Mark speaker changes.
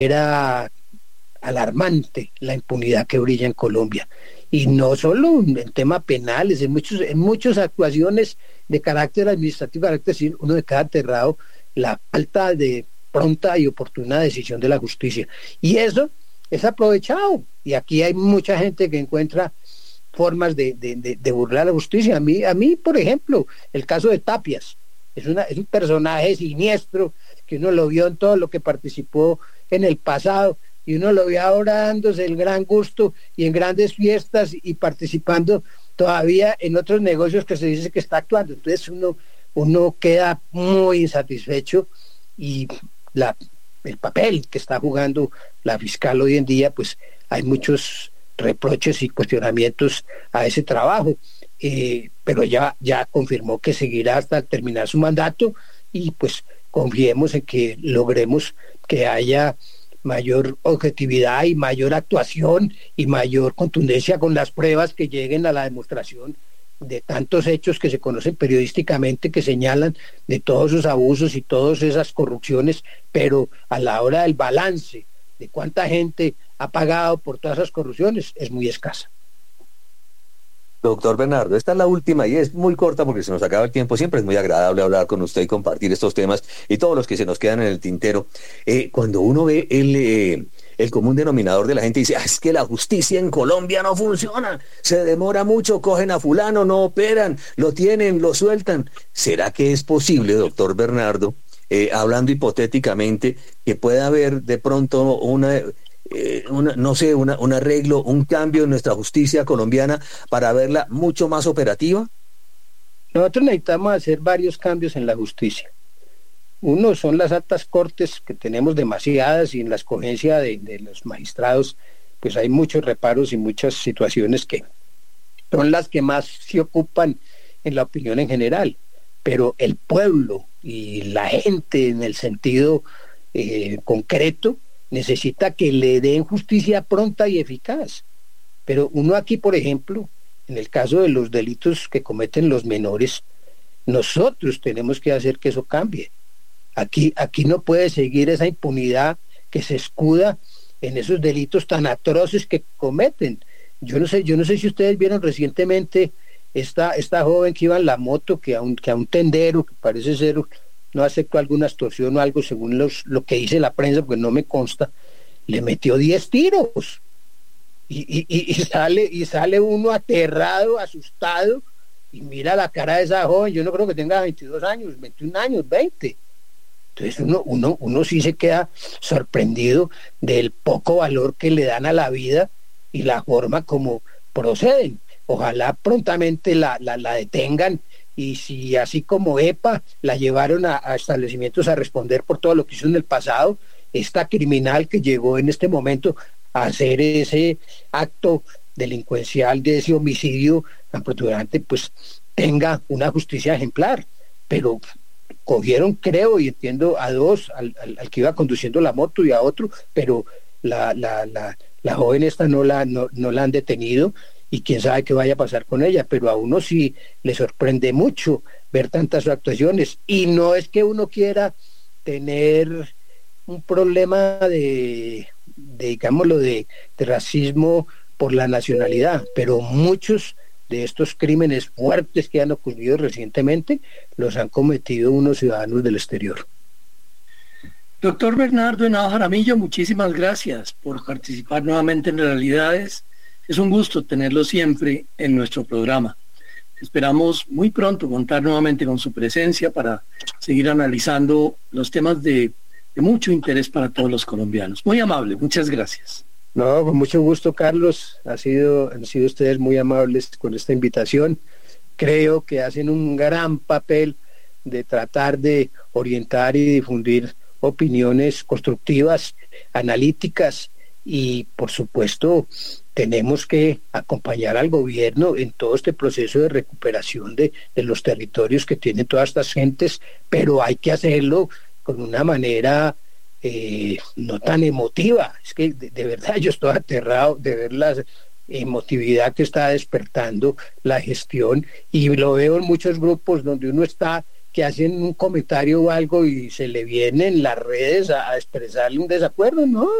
Speaker 1: era alarmante la impunidad que brilla en Colombia. Y no solo en tema penales, en muchas actuaciones de carácter administrativo, carácter civil, uno se queda aterrado la falta de pronta y oportuna decisión de la justicia. Y eso es aprovechado. Y aquí hay mucha gente que encuentra formas de burlar la justicia. A mí, por ejemplo, el caso de Tapias, es un personaje siniestro, que uno lo vio en todo lo que participó en el pasado, y uno lo ve ahora dándose el gran gusto y en grandes fiestas y participando todavía en otros negocios que se dice que está actuando. Entonces uno queda muy insatisfecho, y el papel que está jugando la fiscal hoy en día, pues hay muchos reproches y cuestionamientos a ese trabajo, pero ya confirmó que seguirá hasta terminar su mandato, y pues confiemos en que logremos que haya mayor objetividad y mayor actuación y mayor contundencia con las pruebas que lleguen a la demostración de tantos hechos que se conocen periodísticamente, que señalan de todos esos abusos y todas esas corrupciones, pero a la hora del balance de cuánta gente ha pagado por todas esas corrupciones es muy escasa.
Speaker 2: Doctor Bernardo, esta es la última y es muy corta porque se nos acaba el tiempo. Siempre es muy agradable hablar con usted y compartir estos temas y todos los que se nos quedan en el tintero. Cuando uno ve el común denominador de la gente, dice, es que la justicia en Colombia no funciona, se demora mucho, cogen a fulano, no operan, lo tienen, lo sueltan. ¿Será que es posible, doctor Bernardo, hablando hipotéticamente, que pueda haber de pronto un arreglo, un cambio en nuestra justicia colombiana para verla mucho más operativa?
Speaker 1: Nosotros necesitamos hacer varios cambios en la justicia. Uno son las altas cortes, que tenemos demasiadas, y en la escogencia de los magistrados pues hay muchos reparos y muchas situaciones que son las que más se ocupan en la opinión en general, pero el pueblo y la gente en el sentido concreto necesita que le den justicia pronta y eficaz. Pero uno aquí, por ejemplo, en el caso de los delitos que cometen los menores, nosotros tenemos que hacer que eso cambie. Aquí no puede seguir esa impunidad que se escuda en esos delitos tan atroces que cometen. Yo no sé si ustedes vieron recientemente esta joven que iba en la moto, que a un tendero, que parece ser, no aceptó alguna extorsión o algo según lo que dice la prensa, porque no me consta, le metió 10 tiros y sale uno aterrado, asustado, y mira la cara de esa joven. Yo no creo que tenga 22 años, 21 años, 20. Entonces uno sí se queda sorprendido del poco valor que le dan a la vida y la forma como proceden. Ojalá prontamente la detengan, y si así como EPA la llevaron a establecimientos a responder por todo lo que hizo en el pasado, esta criminal que llegó en este momento a hacer ese acto delincuencial, de ese homicidio tan protuberante, pues tenga una justicia ejemplar. Pero cogieron, creo y entiendo, a dos, al que iba conduciendo la moto y a otro, pero la joven esta no la han detenido, y quién sabe qué vaya a pasar con ella. Pero a uno sí le sorprende mucho ver tantas actuaciones, y no es que uno quiera tener un problema de racismo por la nacionalidad, pero muchos de estos crímenes fuertes que han ocurrido recientemente los han cometido unos ciudadanos del exterior.
Speaker 3: Doctor Bernardo Henao Jaramillo, muchísimas gracias por participar nuevamente en Realidades. Es un gusto tenerlo siempre en nuestro programa. Esperamos muy pronto contar nuevamente con su presencia para seguir analizando los temas de mucho interés para todos los colombianos. Muy amable, muchas gracias.
Speaker 1: No, con mucho gusto, Carlos. Han sido ustedes muy amables con esta invitación. Creo que hacen un gran papel de tratar de orientar y difundir opiniones constructivas, analíticas, y por supuesto tenemos que acompañar al gobierno en todo este proceso de recuperación de los territorios que tienen todas estas gentes, pero hay que hacerlo con una manera no tan emotiva. Es que de verdad yo estoy aterrado de ver la emotividad que está despertando la gestión, y lo veo en muchos grupos donde uno está que hacen un comentario o algo y se le vienen las redes a expresarle un desacuerdo, no,